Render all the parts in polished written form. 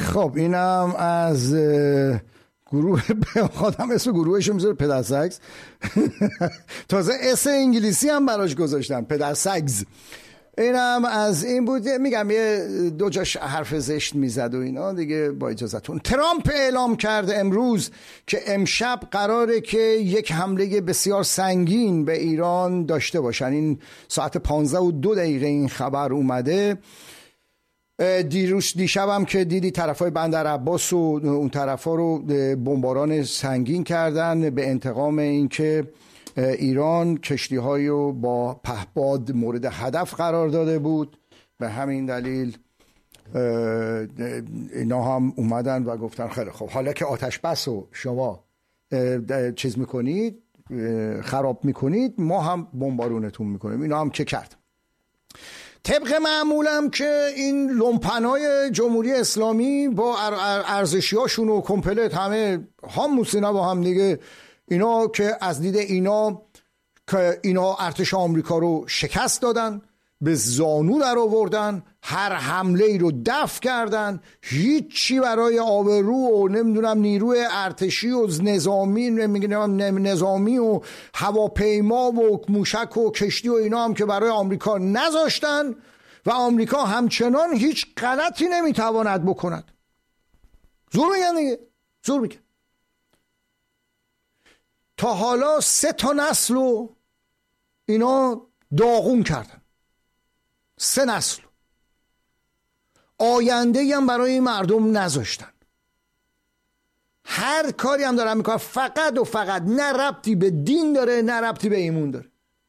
خب اینم از گروه خودم اسم گروهش میذاره پدرسگز. تازه اس انگلیسی هم براش گذاشتن، پدرسگز. اینم از این بود. میگم یه دو جاش حرف زشت میزد و اینا دیگه، با اجازتون. ترامپ اعلام کرده امروز که امشب قراره که یک حمله بسیار سنگین به ایران داشته باشن. این ساعت 15:02 این خبر اومده. دیشب هم که دیدی طرفای بندر عباس و اون طرفا رو بمباران سنگین کردن به انتقام این که ایران کشتی‌هایی رو با پهپاد مورد هدف قرار داده بود. به همین دلیل اینا هم اومدن و گفتن خیلی خب، حالا که آتش بس رو شما چیز میکنید، خراب میکنید، ما هم بمبارونتون میکنیم. اینا هم که کرد. طبق معمولم که این لومپنای جمهوری اسلامی با ارزشیاشون و کمپلت همه هم موسینا با هم دیگه، اینا که از دید اینا که اینا ارتش آمریکا رو شکست دادن، به زانو در آوردن، هر حمله ای رو دفع کردن، هیچی برای آبرو و نمیدونم نیروی ارتشی و نظامی و هواپیما و موشک و کشتی و اینا هم که برای آمریکا نذاشتن و آمریکا همچنان هیچ غلطی نمیتواند بکند. زور میگن دیگه، زور میگن. تا حالا 3 نسل رو اینا داغون کردن، 3 نسل آینده هم برای این مردم نذاشتن. هر کاری هم دارن میکنن فقط و فقط نه ربطی به دین داره نه ربطی به ایمون داره،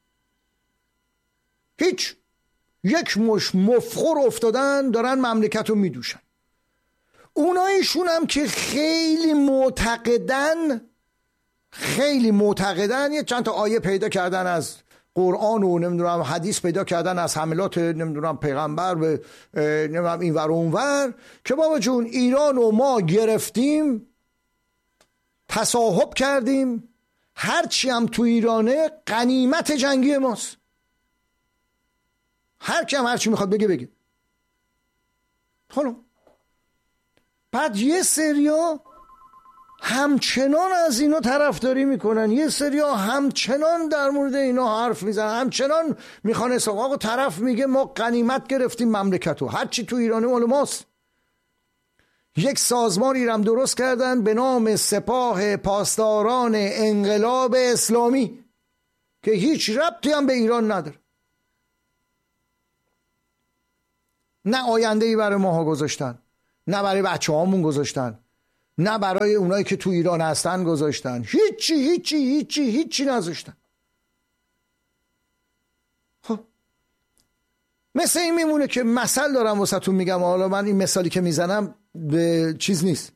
هیچ. یک مش مفخور افتادن دارن مملکت رو میدوشن. اونایشون هم که خیلی معتقدن یه چند تا آیه پیدا کردن از قرآن و نمیدونم حدیث پیدا کردن از حملات نمیدونم پیغمبر به نمیدونم این ور اون ور، که بابا جون ایران رو ما گرفتیم، تصاحب کردیم، هرچی هم تو ایرانه غنیمت جنگی ماست. هرچی میخواد بگه. حالا بعد یه سریا همچنان از اینا طرفداری میکنن، یه سریا همچنان در مورد اینا حرف میزنن، همچنان میخوان حساب. آقا طرف میگه ما غنیمت گرفتیم مملکتو، هرچی تو ایرانه مال ماست. یک سازمانی هم درست کردن به نام سپاه پاسداران انقلاب اسلامی که هیچ ربطی هم به ایران نداره. نه آینده‌ای برای ماها گذاشتن، نه برای بچه هامون گذاشتن، نه برای اونایی که تو ایران هستن گذاشتن. هیچی نذاشتن. خب مثل این میمونه که مثل دارم واسهتون میگم. حالا من این مثالی که میزنم به چیز نیست.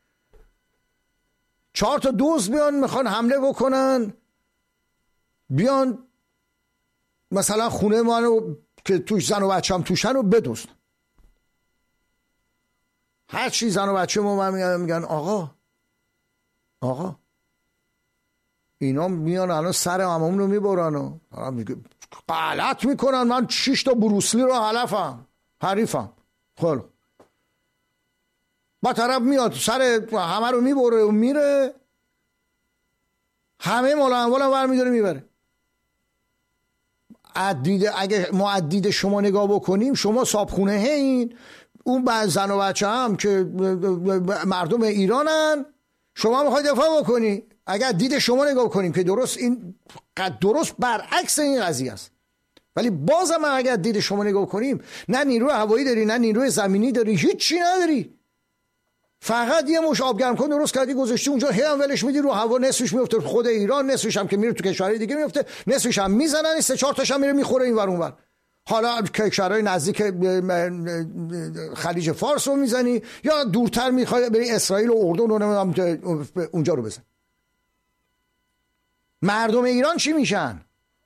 4 تا دزد بیان میخوان حمله بکنن، بیان مثلا خونه منو که توش زن و بچه هم توشن رو بدزدن. هر چی زن و بچه ما میگن آقا اینا میان الان سر هممون رو میبرن و غلط میکنن. من 6 تا بروسلی رو حریفم. خب با طرف میاد سر همه رو میبره و میره، همه مال اموال هم برمیداره میبره. اگه ما عدید شما نگاه بکنیم، شما صابخونه این اون زن و بچه هم که مردم ایرانن، شما میخواید دفاع بکنی. اگر دید شما نگاه کنیم که درست برعکس این قضیه است، ولی بازم اگر دید شما نگاه کنیم، نه نیروی هوایی داری نه نیروی زمینی داری، هیچی نداری، فقط یه مش آبگرم کن درست کردی گذاشتی اونجا، هم ولش میدی رو هوا، نصفش میفته خود ایران، نصفش هم که میره تو کشورهای دیگه میفته، نصفش هم میزنن، 3-4 تاش هم میره میخوره این ور اون ور. حالا کشورهای نزدیک خلیج فارس رو میزنی یا دورتر میخوای بری اسرائیل و اردن و نمیدونم اونجا رو بزن. مردم ایران چی میشن؟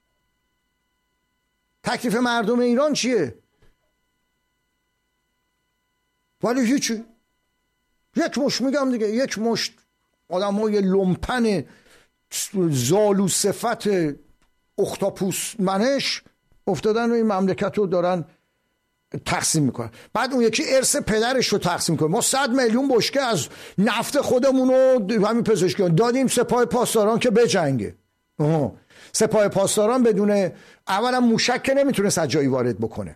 تکلیف مردم ایران چیه؟ ولی هیچی. یک مشت میگم دیگه، یک مشت آدم های لومپن زالو صفت اختاپوس منش افتادن و این مملکت رو دارن تقسیم میکنن. بعد اون یکی ارث پدرش رو تقسیم کنه. ما 100 میلیون بشکه از نفت خودمون رو همین پزشکیان دادیم سپاه پاسداران که بجنگه. سپاه پاسداران بدون اولا موشک که نمیتونه از جایی وارد بکنه،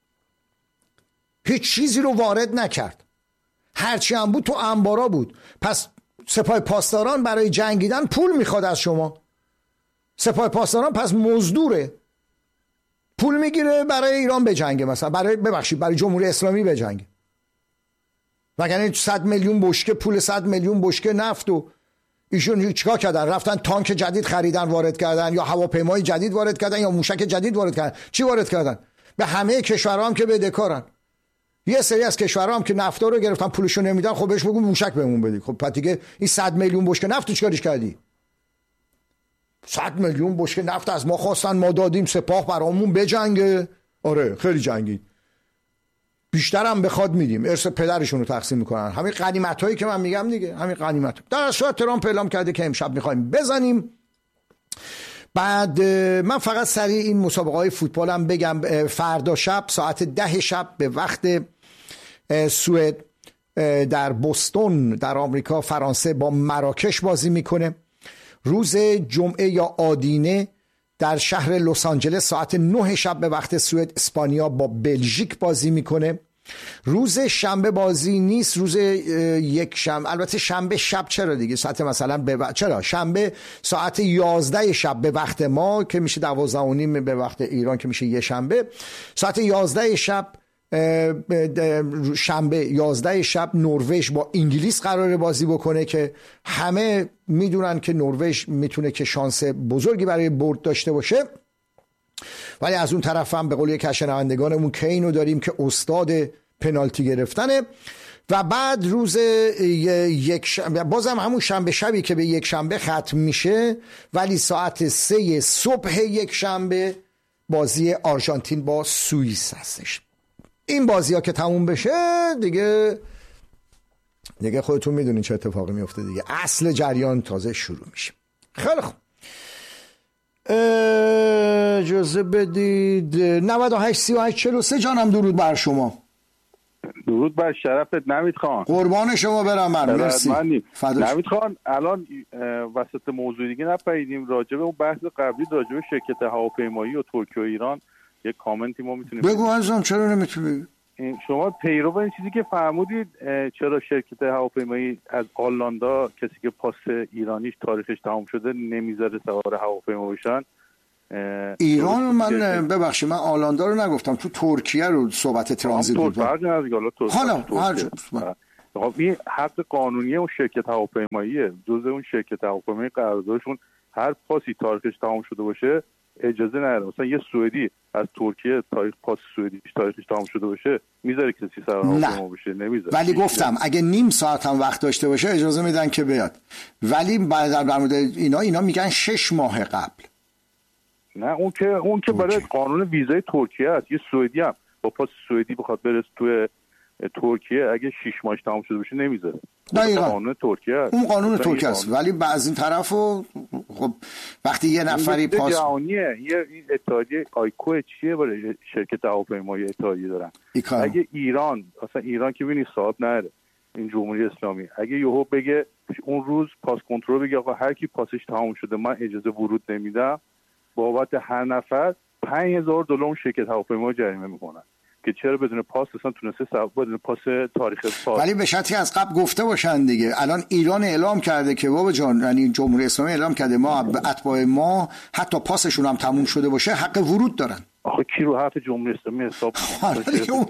هیچ چیزی رو وارد نکرد، هرچی هم بود تو انبارا بود. پس سپاه پاسداران برای جنگیدن پول میخواد از شما. سپاه پاسداران پس مزدوره، پول میگیره برای ایران بجنگه، مثلا برای جمهوری اسلامی بجنگه. وگرنه 100 میلیون بشکه پول 100 میلیون بشکه نفت و ایشون چیکار کردن؟ رفتن تانک جدید خریدن وارد کردن، یا هواپیمای جدید وارد کردن، یا موشک جدید وارد کردن. چی وارد کردن؟ به همه کشورها هم که بدهکارن. یه سری از کشورها هم که نفتا رو گرفتن پولشو نمیدن، خب بهش بگو موشک بهمون بدی. خب پس دیگه این 100 میلیون بشکه نفت رو چیکارش کردی؟ 100 میلیون بشکه نفت از ما خواستن، ما دادیم، سپاه برامون بجنگه. آره خیلی جنگید، بیشتر هم بخواد میدیم. ارث پدرشون رو تقسیم میکنن. همین غنیمتایی که من میگم دیگه، همین غنیمت. در صورت ترامپ اعلام کرده که امشب میخوایم بزنیم. بعد من فقط سریع این مسابقه های فوتبالم بگم. فردا شب ساعت 10 شب به وقت سوئد در بوستون در آمریکا فرانسه با مراکش بازی میکنه. روز جمعه یا آدینه در شهر لس آنجلس ساعت 9 شب به وقت سوئد اسپانیا با بلژیک بازی میکنه. روز شنبه بازی نیست، روز یک شنبه، البته شنبه شب چرا دیگه، ساعت مثلا چرا شنبه ساعت 11 شب به وقت ما که میشه 12:30 به وقت ایران که میشه یه شنبه، ساعت 11 شب شنبه 11 شب نروژ با انگلیس قراره بازی بکنه که همه میدونن که نروژ میتونه که شانس بزرگی برای برد داشته باشه. ولی از اون طرف هم به قول یک شنوندگانمون کینو داریم که استاد پنالتی گرفتنه. و بعد روز یک شنبه بازم همون شنبه شبی که به یک شنبه ختم میشه، ولی ساعت 3 صبح یک شنبه بازی آرژانتین با سوئیس هستش. این بازی ها که تموم بشه دیگه خودتون میدونین چه اتفاقی میفته دیگه، اصل جریان تازه شروع میشه. خیلی خوب، اجازه بدید 98 38 43 جانم درود بر شما. درود بر شرفت نوید خان. قربان شما برم من. مرسی نوید خان. الان وسط موضوع دیگه نپریدیم، راجع به اون بحث قبلی راجع به شرکت هواپیمایی و ترکیه و ایران یک کامنتی ما میتونیم بگو عزیزم. چرا نمیتونی؟ شما پیرو این چیزی که فرمودید، چرا شرکت هواپیمایی از آلاندا کسی که پاس ایرانیش تاریخش تمام شده نمیذاره سوار هواپیما بشن؟ ایران من ببخشید من آلاندا رو نگفتم، تو ترکیه رو صحبت ترانزیت بود. حالا این حق قانونی اون شرکت هواپیماییه، جزء اون شرکت هواپیمایی قراردادشون هر پاسی تاریخش تمام شده باشه اجازه نداره. مثلا یه سوئدی از ترکیه پاس سوئدیش تاریخش تمام شده باشه میذاره کسی سوار هواپیما بشه؟ نمیذاره. ولی گفتم اگه نیم ساعت هم وقت داشته باشه اجازه میدن که بیاد. ولی در مورد اینا میگن 6 ماه قبل. نه اون که برای قانون ویزای ترکیه است. یه سوئدی هم با پاس سوئدی بخواد برس تو ترکیه اگه 6 ماهش تمام شده باشه نمیذاره. قانون ترکیه است. اون قانون ترکیه است. ولی بعضی این طرفو خب وقتی یه نفری پاس جهانیه، یه اتحادیه آیکو چیه برای شرکت هواپیمایی اتحادیه دارن. اگه ایران که ببینی صاحب نداره این جمهوری اسلامی، اگه یهو بگه اون روز پاس کنترل بگه آقا هر کی پاسش تمام شده من اجازه ورود نمیدم، بابت هر نفر $5,000 اون شرکت هواپیما جریمه میکنن که چرا بدون پاس اصلا تونسته بدون پاس تاریخ پاس. ولی به شرطی از قبل گفته باشن دیگه. الان ایران اعلام کرده که بابا جان، یعنی جمهوری اسلامی اعلام کرده ما اتباع ما حتی پاسشون هم تموم شده باشه حق ورود دارن. آخه کی رو حرف جمهوری اسلامی حساب اون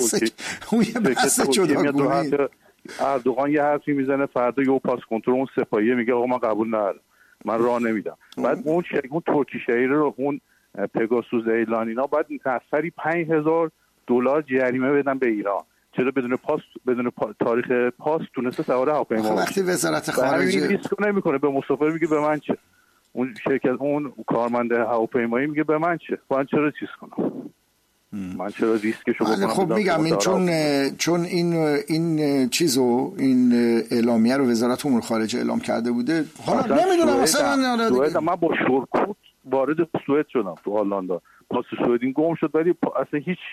یه بحث جداگانه‌ای. اردوغان یه حرفی میزنه فردا یه پاس کنترل اون سپاهیه میگه آقا من قبول ندارم، من راه نمیدم. بعد اون ترکی شهیر رو اون پگاسوس ایلان اینا بعد نفری $5,000 جریمه بدن به ایران. چرا بدون تاریخ پاس تونسته سوار هواپیما بشه؟ وقتی وزارت خارجه ریسک نمیکنه به مسافر میگه به من چه، اون شرکت اون کارمند هواپیمایی میگه به من چه، من چرا چیز کنم، من چرا ریسکشو بکنم؟ خب میگم این چون این چیزو این اعلامیه رو وزارت امور خارجه اعلام کرده بوده. حالا نمیدونم مثلا من با شورکوت وارد سوئد شدم تو آلاندا، پاس سوئدین گم شد ولی اصلا هیچ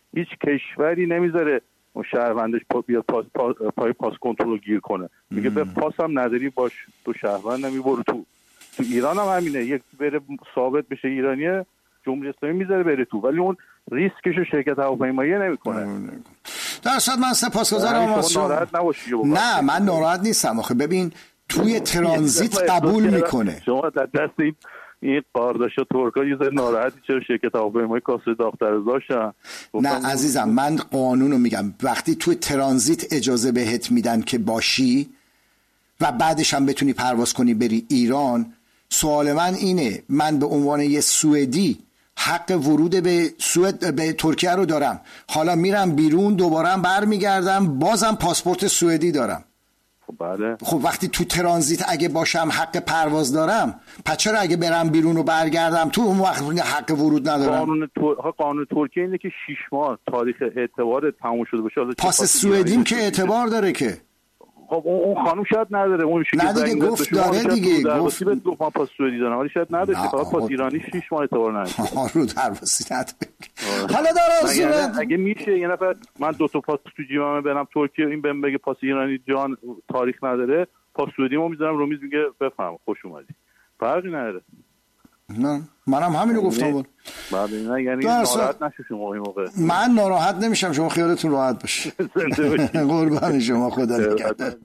هیچ کشوری نمیذاره اون شهروندش بیاد پای پاس کنترل رو گیر کنه، میگه به پاس هم نداری باش تو شهروند نمیبرو. تو ایران هم همینه، یک بره ثابت بشه ایرانیه جمهوری اسلامی میذاره بره تو، ولی اون ریسکشو شرکت هواپیمایی نمیکنه. در صد من سپاسگزارم از شما. ناراحت نباشی. نه من ناراحت نیستم آخه ببین توی ترانزیت قبول میکنه. شما در دست این قارداشا ترکا یه ذره ناراحتی چرا شرکت هواپیمایی کاسه داغ‌تر داشتن؟ نه عزیزم من قانونو میگم، وقتی توی ترانزیت اجازه بهت میدن که باشی و بعدش هم بتونی پرواز کنی بری ایران، سوال من اینه، من به عنوان یه سوئدی حق ورود به ترکیه رو دارم، حالا میرم بیرون دوباره برمیگردم بازم پاسپورت سوئدی دارم. بله. خب وقتی تو ترانزیت اگه باشم حق پرواز دارم، پس چرا اگه برم بیرون و برگردم تو اون وقت حق ورود ندارم؟ قانون ترکیه اینه که 6 ماه تاریخ اعتبار تموم شده باشه. پاس سوئدیم که اعتبار داره که. خب اون خانم شاید نداره، اون نه دیگه گفت داره دیگه، گفت من پاس سوئدی دارم ولی شاید نداره، فقط پاس ایرانی 6 ماه اعتبار نداره. رو درواسی نداره. حالا داره اگه میشه یه نفر من 2 تا پاس تو جیبم برم ترکیه، این بهم بگه پاس ایرانی جان تاریخ نداره، پاس سوئدیمو میذارم رو میز، میگه بفهم خوش اومدی، فرقی نداره. نه منم همینو گفتم بود. بعد نه یعنی ناراحت نشید شما این موقع. من ناراحت نمیشم، شما خیالتون راحت باشه. قربان شما، خدا نگهدارتون.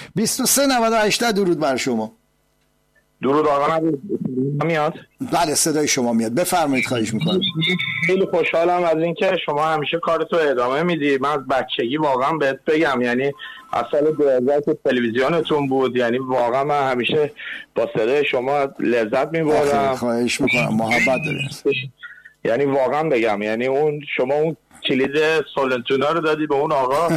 2398 درود بر شما. درود آقا میاد؟ بله صدای شما میاد، بفرمایید خواهش میکنم. خیلی خوشحالم از اینکه شما همیشه کارتو ادامه میدی. من از بچگی واقعا بهت بگم، یعنی از سال 2000 تلویزیونتون بود، یعنی واقعا من همیشه با صدای شما لذت میبردم. خواهش میکنم، محبت دارید. یعنی واقعا بگم، یعنی شما اون کلید سولنتونا رو دادی به اون آقا.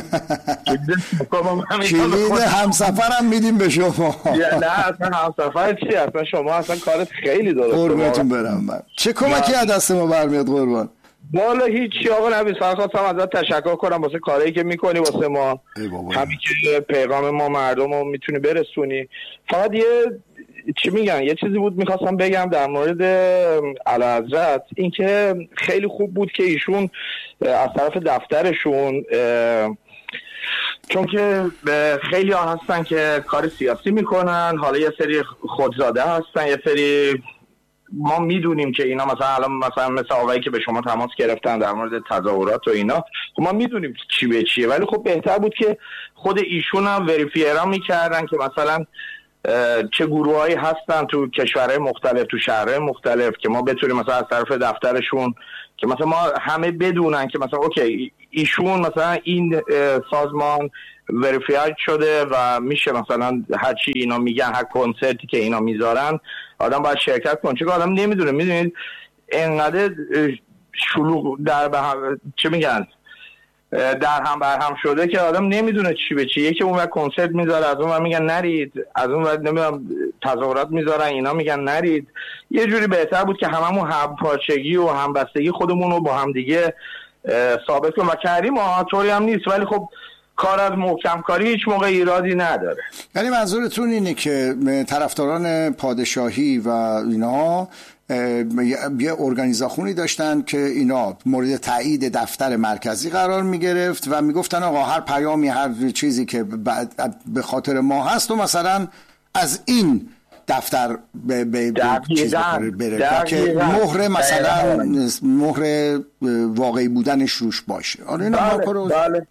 کلید همسفرم میدیم به شما. نه اصلا همسفر چی، اصلا شما اصلا کارت خیلی درسته. قربونتون برم. من چه کمکی از دست ما برمیاد قربان؟ والا هیچی آقا نبی، خواستم ازت تشکر کنم واسه کاری که میکنی واسه ما، همین که پیغام ما مردم رو میتونی برسونی. فقط چی میگن یه چیزی بود میخواستم بگم در مورد اعلیحضرت، این که خیلی خوب بود که ایشون از طرف دفترشون، چون که خیلی ها هستن که کار سیاسی میکنن، حالا یه سری خودزاده هستن، یه سری ما میدونیم که اینا مثلا مثل آقایی که به شما تماس گرفتن در مورد تظاهرات و اینا، خب ما میدونیم چی به چیه، ولی خب بهتر بود که خود ایشون هم وریفیرا میکردن که مثلا چه گروهایی هستن تو کشورهای مختلف، تو شهرهای مختلف، که ما بتونیم مثلا از طرف دفترشون که مثلا ما همه بدونن که مثلا اوکی ایشون مثلا این سازمان وریفای شده و میشه مثلا هر چی اینا میگن، هر کنسرتی که اینا میذارن آدم باید شرکت کنه، چون آدم نمیدونه. میدونید اینقدر شلوغ چه میگن در هم بر هم شده که آدم نمیدونه چی به چی. یکی اون وقت کنسرت میذاره، از اون وقت میگن نرید، از اون وقت نمیدونم تظاهرات میذارن اینا میگن نرید. یه جوری بهتر بود که هممون همپارچگی و همبستگی خودمون رو با هم دیگه ثابت کنیم و کردیم. طوری هم نیست، ولی خب کار از محکم کاری هیچ موقع ایرادی نداره. یعنی منظورتون اینه که طرفداران پادشاهی و اینا یه ارگانیزاخونی داشتن که اینا مورد تایید دفتر مرکزی قرار میگرفت و میگفتن آقا هر پیامی، هر چیزی که به خاطر ما هست و مثلا از این دفتر به چیز بره که مهر مثلا مهر واقعی بودنش روش باشه. آره اینا ما کارو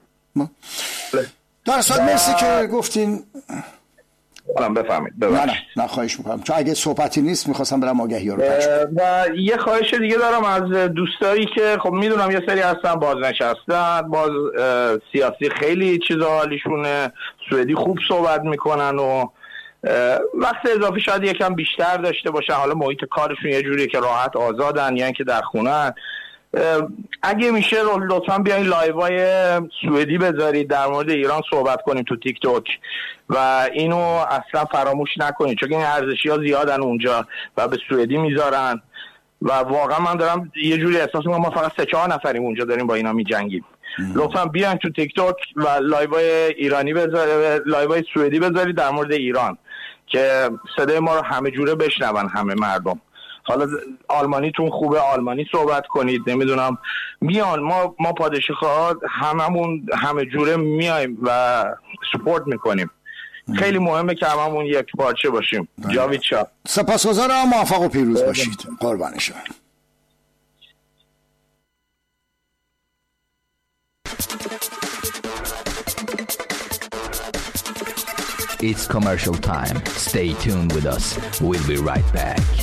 در صد مرسی که گفتین. بفهمید. نه خواهش میکنم، چون اگه صحبتی نیست میخواستم برم آگهی ها رو پخش کنم. و یه خواهش دیگه دارم از دوستایی که خب میدونم یه سری هستن بازنشستن، باز سیاسی خیلی چیزا حالیشونه، سوئدی خوب صحبت میکنن و وقت اضافی شاید یکم بیشتر داشته باشن، حالا محیط کارشون یه جوریه که راحت آزادن، یعنی که در خونه. اگه میشه لطفا بیاین لایوهای سوئدی بذارید، در مورد ایران صحبت کنیم تو تیک توک و اینو اصلا فراموش نکنید، چون این ارزشی ها زیادن اونجا و به سوئدی میذارن و واقعا من دارم یه جوری احساس میکنم ما فقط 3-4 نفریم اونجا داریم با اینا میجنگیم. لطفا بیاین تو تیک توک و لایوهای ایرانی بذارید، لایوهای سوئدی بذارید در مورد ایران که صدای ما رو همه جوره بشنون همه مردم. حالا آلمانیتون خوبه آلمانی صحبت کنید، نمیدونم میان ما پادشاه‌ها همه جوره میایم و سپورت میکنیم. خیلی مهمه که هممون یک پارچه باشیم. جاوید شاه. سپاسگزارم، موفق و پیروز باشید. قربان شما. It's commercial time. Stay tuned with us. We'll be right back.